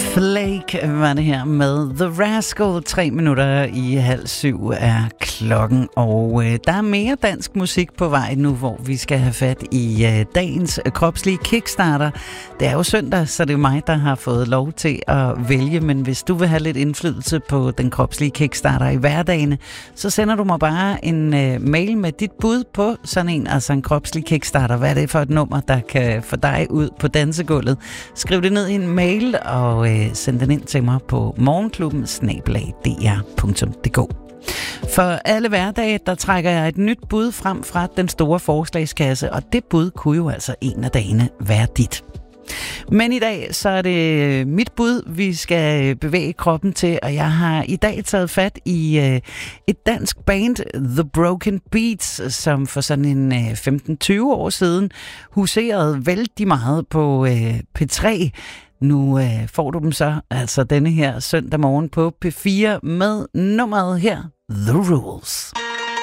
Flake var det her med The Rascal. 6:03 er klokken, og der er mere dansk musik på vej nu, hvor vi skal have fat i dagens kropslige kickstarter. Det er jo søndag, så det er mig, der har fået lov til at vælge, men hvis du vil have lidt indflydelse på den kropslige kickstarter i hverdagen, så sender du mig bare en mail med dit bud på sådan en, altså en kropslig kickstarter. Hvad er det for et nummer, der kan få dig ud på dansegulvet? Skriv det ned i en mail og send den ind til mig på morgenklubben@dr.dk. For alle hverdage, der trækker jeg et nyt bud frem fra den store forslagskasse, og det bud kunne jo altså en af dagene være dit. Men i dag, så er det mit bud, vi skal bevæge kroppen til, og jeg har i dag taget fat i et dansk band, The Broken Beats, som for sådan en 15-20 år siden huserede vældig meget på P3. Nu får du dem så, altså denne her søndag morgen på P4 med nummeret her, The Rules.